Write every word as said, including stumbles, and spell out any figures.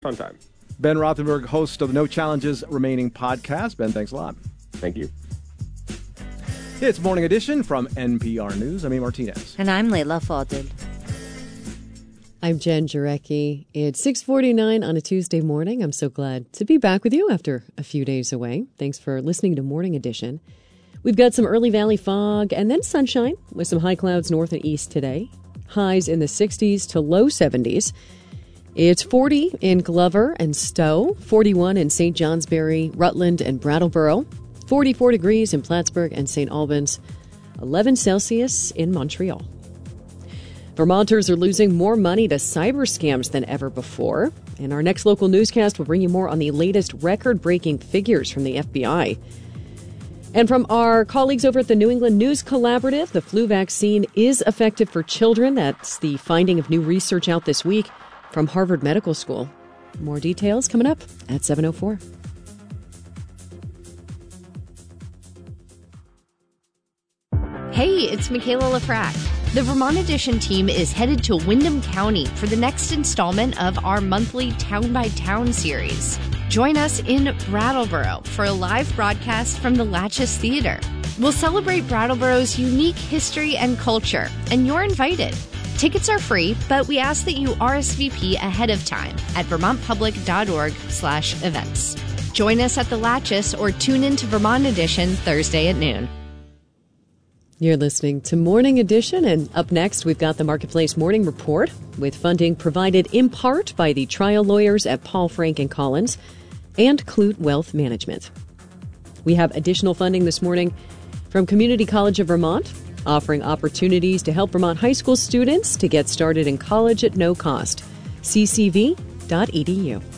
fun time. Ben Rothenberg, host of the No Challenges Remaining podcast. Ben, thanks a lot. Thank you. It's Morning Edition from N P R News. I'm Amy Martinez. And I'm Leila Fadel. I'm Jen Jarecki. It's six forty-nine on a Tuesday morning. I'm so glad to be back with you after a few days away. Thanks for listening to Morning Edition. We've got some early valley fog and then sunshine with some high clouds north and east today. Highs in the sixties to low seventies. It's forty in Glover and Stowe, forty-one in Saint Johnsbury, Rutland, and Brattleboro, forty-four degrees in Plattsburgh and Saint Albans, eleven Celsius in Montreal. Vermonters are losing more money to cyber scams than ever before. In our next local newscast, we'll bring you more on the latest record-breaking figures from the F B I. And from our colleagues over at the New England News Collaborative, the flu vaccine is effective for children. That's the finding of new research out this week from Harvard Medical School. More details coming up at seven oh four. Hey, it's Michaela Lafrac. The Vermont Edition team is headed to Windham County for the next installment of our monthly Town by Town series. Join us in Brattleboro for a live broadcast from the Latches Theater. We'll celebrate Brattleboro's unique history and culture, and you're invited. Tickets are free, but we ask that you R S V P ahead of time at vermontpublic.org slash events. Join us at the Latches or tune in to Vermont Edition Thursday at noon. You're listening to Morning Edition, and up next, we've got the Marketplace Morning Report with funding provided in part by the trial lawyers at Paul, Frank and Collins and Clute Wealth Management. We have additional funding this morning from Community College of Vermont, offering opportunities to help Vermont high school students to get started in college at no cost. c c v dot e d u.